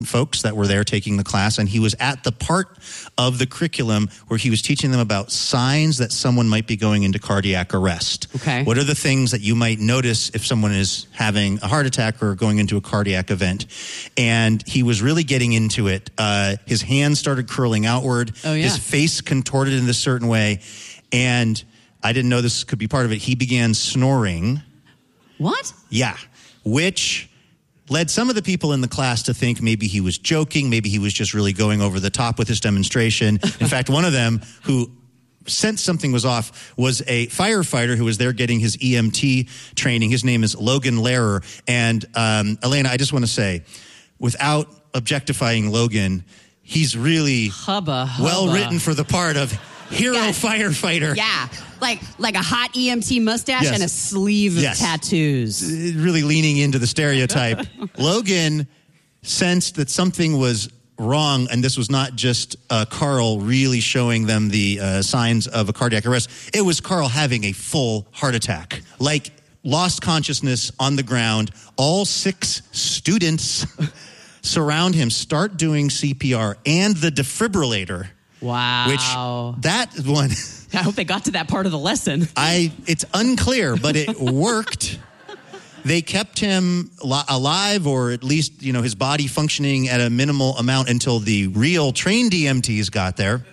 folks that were there taking the class, and he was at the part of the curriculum where he was teaching them about signs that someone might be going into cardiac arrest. Okay. What are the things that you might notice if someone is having a heart attack or going into a cardiac event? And he was really getting into it. His hands started curling outward. Oh, yeah. His face contorted in a certain way. And I didn't know this could be part of it. He began snoring. What? Yeah. Which led some of the people in the class to think maybe he was joking, maybe he was just really going over the top with his demonstration. In fact, one of them who sensed something was off was a firefighter who was there getting his EMT training. His name is Logan Lehrer. And Elena, I just want to say, without objectifying Logan, he's really Hubba. well written for the part of hero firefighter. Yeah, like a hot EMT mustache Yes. and a sleeve of Yes. tattoos. Really leaning into the stereotype. Logan sensed that something was wrong, and this was not just Carl really showing them the signs of a cardiac arrest. It was Carl having a full heart attack, like lost consciousness on the ground. All 6 students surround him, start doing CPR and the defibrillator. Wow. Which, that one, I hope they got to that part of the lesson. it's unclear, but it worked. They kept him alive, or at least, his body functioning at a minimal amount until the real trained EMTs got there.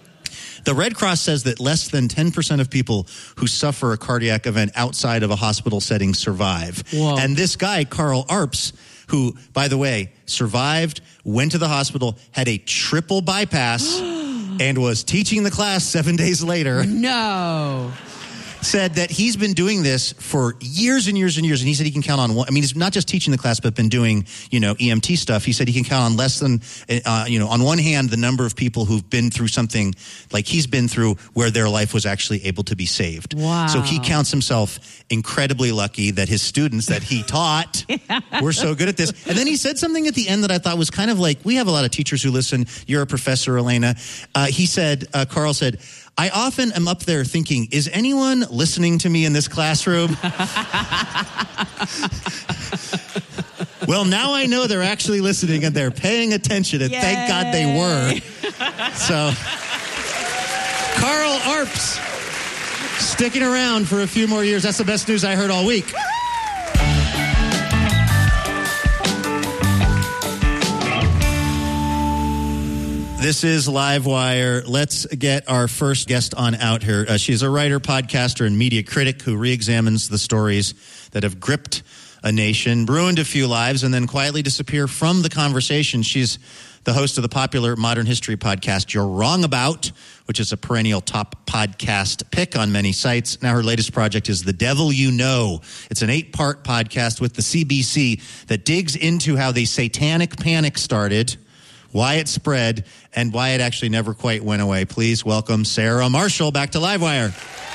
The Red Cross says that less than 10% of people who suffer a cardiac event outside of a hospital setting survive. Whoa. And this guy, Carl Arps, who, by the way, survived, went to the hospital, had a triple bypass, and was teaching the class 7 days later. No. Said that he's been doing this for years and years and years, and he said he can count on one. I mean, he's not just teaching the class, but been doing, EMT stuff. He said he can count on less than, on one hand, the number of people who've been through something like he's been through where their life was actually able to be saved. Wow. So he counts himself incredibly lucky that his students that he taught were so good at this. And then he said something at the end that I thought was kind of like, we have a lot of teachers who listen. You're a professor, Elena. He said, Carl said, I often am up there thinking, is anyone listening to me in this classroom? Well, now I know they're actually listening and they're paying attention, and thank God they were. So, Carl Arps, sticking around for a few more years. That's the best news I heard all week. This is Livewire. Let's get our first guest on out here. She's a writer, podcaster, and media critic who reexamines the stories that have gripped a nation, ruined a few lives, and then quietly disappear from the conversation. She's the host of the popular modern history podcast, You're Wrong About, which is a perennial top podcast pick on many sites. Now her latest project is The Devil You Know. It's an 8-part podcast with the CBC that digs into how the satanic panic started, why it spread, and why it actually never quite went away. Please welcome Sarah Marshall back to Livewire.